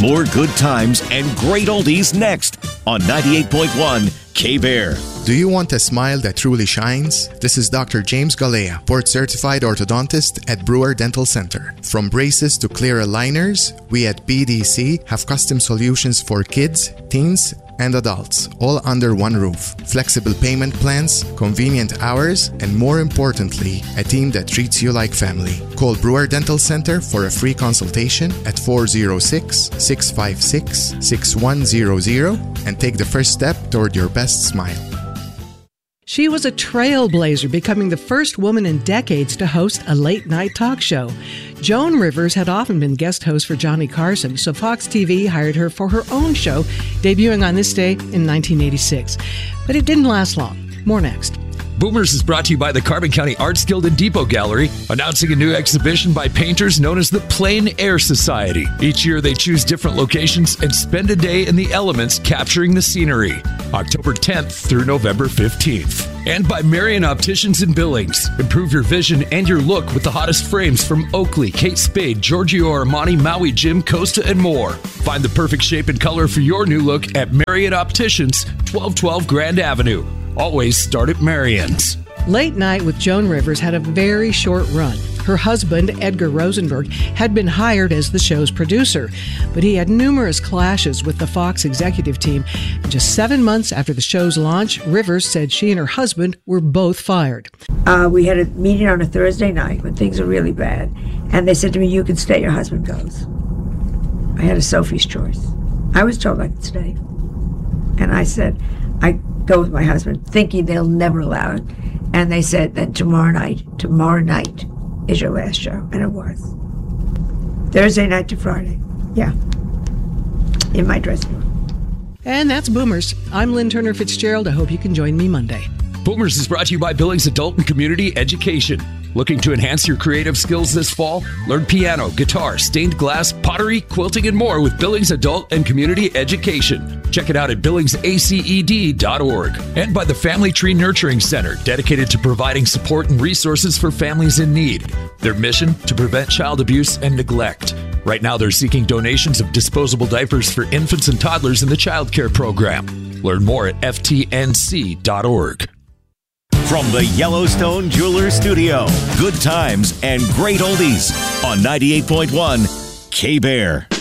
More good times and great oldies next on 98.1 K-Bear. Do you want a smile that truly shines? This is Dr. James Galea, board-certified orthodontist at Brewer Dental Center. From braces to clear aligners, we at BDC have custom solutions for kids, teens, and adults, all under one roof. Flexible payment plans, convenient hours, and more importantly, a team that treats you like family. Call Brewer Dental Center for a free consultation at 406-656-6100 and take the first step toward your best smile. She was a trailblazer, becoming the first woman in decades to host a late-night talk show. Joan Rivers had often been guest host for Johnny Carson, so Fox TV hired her for her own show, debuting on this day in 1986. But it didn't last long. More next. Boomers is brought to you by the Carbon County Arts Guild and Depot Gallery, announcing a new exhibition by painters known as the Plein Air Society. Each year they choose different locations and spend a day in the elements capturing the scenery. October 10th through November 15th. And by Marion Opticians in Billings. Improve your vision and your look with the hottest frames from Oakley, Kate Spade, Giorgio Armani, Maui Jim, Costa, and more. Find the perfect shape and color for your new look at Marion Opticians, 1212 Grand Avenue. Always start at Marion's. Late Night with Joan Rivers had a very short run. Her husband, Edgar Rosenberg, had been hired as the show's producer, but he had numerous clashes with the Fox executive team. And just 7 months after the show's launch, Rivers said she and her husband were both fired. We had a meeting on a Thursday night when things were really bad, and they said to me, "You can stay, your husband goes." I had a Sophie's choice. I was told I could stay. And I said, I go with my husband, thinking they'll never allow it. And they said that tomorrow night is your last show. And it was. Thursday night to Friday. Yeah. In my dressing room. And that's Boomers. I'm Lynn Turner Fitzgerald. I hope you can join me Monday. Boomers is brought to you by Billings Adult and Community Education. Looking to enhance your creative skills this fall? Learn piano, guitar, stained glass, pottery, quilting, and more with Billings Adult and Community Education. Check it out at billingsaced.org. And by the Family Tree Nurturing Center, dedicated to providing support and resources for families in need. Their mission, to prevent child abuse and neglect. Right now, they're seeking donations of disposable diapers for infants and toddlers in the child care program. Learn more at ftnc.org. From the Yellowstone Jewelers Studio, good times and great oldies on 98.1 K-Bear.